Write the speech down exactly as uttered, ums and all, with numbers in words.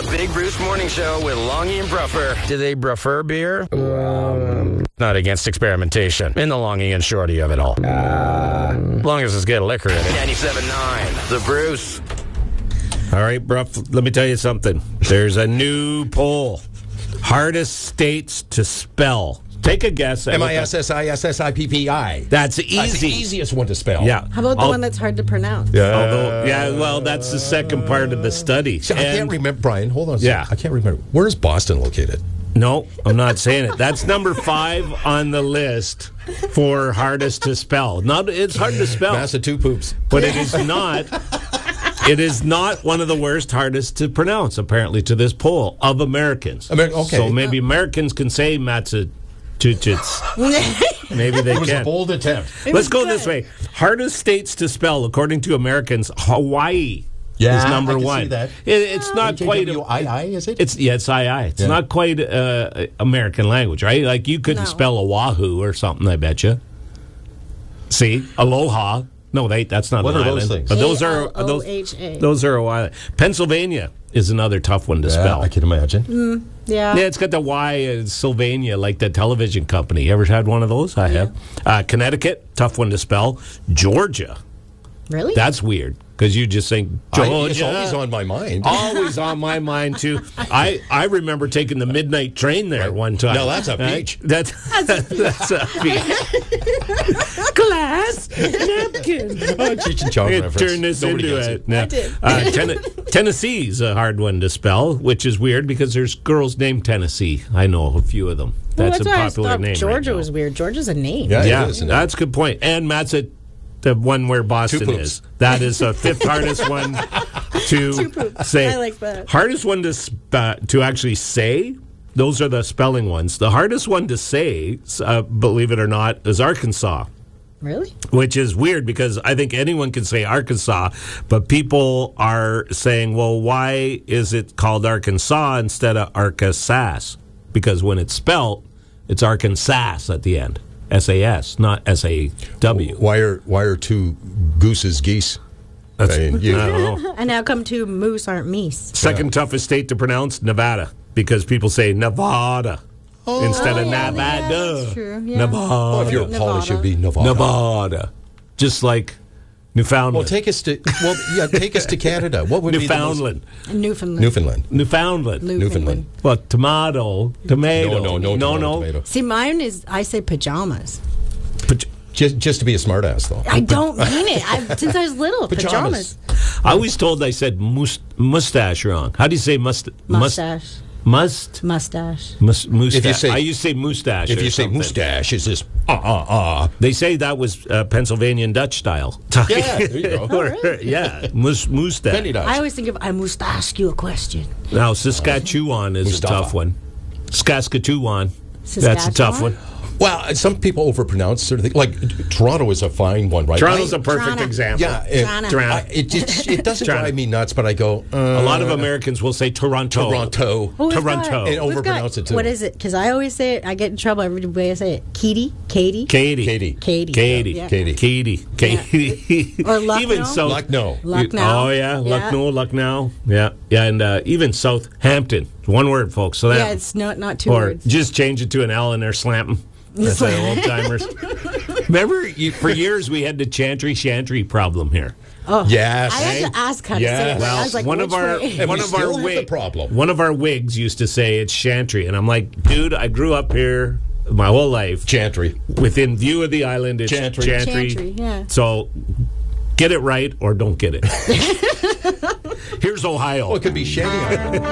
Big Bruce Morning Show with Longy and Bruffer. Do they prefer beer? Um, not against experimentation. In the Longy and Shorty of it all. Uh, as long as it's good liquor in it. ninety-seven point nine, The Bruce. All right, Bruff, let me tell you something. There's a new poll. Hardest states to spell. Take a guess. M I S S I S S I P P I. That's easy. That's the easiest one to spell. Yeah. How about the I'll, one that's hard to pronounce? Yeah. Although, yeah, well, that's the second part of the study. See, I And- can't remember, Brian, hold on a Yeah. second. I can't remember. Where is Boston located? No, I'm not saying it. That's number five on the list for hardest to spell. Not, it's hard to spell. Massa two poops. But it is not. It is not one of the worst, hardest to pronounce, apparently, to this poll of Americans. Amer- okay. So maybe Americans can say Massachusetts. Maybe they It was can. a bold attempt. Let's go this way. Hardest states to spell, according to Americans, Hawaii Yeah, is number I can one. see that. It, it's not quite. H A W I I, is it? It's yeah, it's I I. It's Yeah. not quite uh, American language, right? Like you couldn't No. spell Oahu or something. I bet you. See, aloha. No, they, that's not What an are those island. things? But those are A L O those. H A. Those are a while. Pennsylvania is another tough one to Yeah, spell. I can imagine. Yeah. Yeah, it's got the Y, uh, Sylvania, like the television company. You ever had one of those? I have. Uh, Connecticut, tough one to spell. Georgia, Really? that's weird because you just think I, Georgia. it's always on my mind. Always on my mind too. I, I remember taking the midnight train there one time. Now that's a Right? peach. That's that's a peach. Glass napkin. Oh, Cheech and Chong It reference. turned this Nobody into gets a. it. no. I did. Uh, Ten- Tennessee's a hard one to spell, which is weird because there's girls named Tennessee. I know a few of them. Well, That's, that's a why I popular thought name. Georgia right now. was weird. Georgia's a name. Yeah, Yeah, it is, isn't it? that's a good point. And Matt's at the one where Boston poops. is. That is the fifth hardest one to poops. say. I like that. Hardest one to sp- uh, to actually say. Those are the spelling ones. The hardest one to say, uh, believe it or not, is Arkansas. Really? Which is weird because I think anyone can say Arkansas, but people are saying, well, why is it called Arkansas instead of Arkansas? Because when it's spelt, it's Arkansas at the end. S A S, not S A W. Why are, why are two gooses geese? That's, I mean, you- I don't know. And how come two moose aren't meese? Second toughest state to pronounce, Nevada, because people say Nevada instead of Oh, yeah, Nevada. yeah, that's true, yeah. Nevada. Oh, if you're a Nevada. Polish, it'd be Nevada. Nevada. Just like Newfoundland. Well, take us to well, yeah, take us to Canada. What would Newfoundland. Newfoundland. be the most, Newfoundland? Newfoundland. Newfoundland. Well, tomato, tomato. No, no, no, no, tomato, no. tomato. See, mine is, I say pajamas. Paj- Just, just to be a smartass, though. I don't mean it. I've, since I was little, Pajamas. pajamas. I always told I said mus- mustache wrong. How do you say must? Mustache. Must? Mustache. Mus- mustache. If you say- I used to say mustache. If or you say something. mustache, is this ah ah ah? They say that was uh, Pennsylvanian Dutch style. Yeah, there you go. Or- yeah, mus- mustache. Penny does. I always think of, I must ask you a question. Now, Saskatchewan is Mustafa. a tough one. Saskatchewan. That's a Saskatchewan? tough one. Well, some people overpronounce certain things. Like Toronto is a fine one, right? Toronto's I- a perfect Toronto. example. yeah. It, Toronto. Toronto. I- it, it, it doesn't Toronto. drive me nuts, but I go uh, A lot of Americans will say Toronto. Toronto. Well, we've Toronto. got- And we've got- overpronounce it, too. What is it? Because I always say it. I get in trouble every way I say it. Katie, Katie, Katie. Katie. Katie, Katie. Yeah. Katie. Katie. Katie. Or Lucknow. Even so. Lucknow. Lucknow. Oh, yeah. Lucknow, Lucknow. Yeah. Yeah. And uh, even Southampton. One word, folks. So that, Yeah, it's not not two or words. just change it to an L and they're slamping. That's the old timers. Remember, you, for years we had the chantry chantry problem here. Oh, Yes. I had to ask how to Yes. say it. Well, I was like, one of which our way? And one we of our still have the wig- problem. one of our wigs used to say it's chantry, and I'm like, dude, I grew up here my whole life. Chantry. Within view of the island, it's Chantry. chantry. Chantry, yeah. So get it right or don't get it. Here's Ohio. Oh, it could be Shanty Island.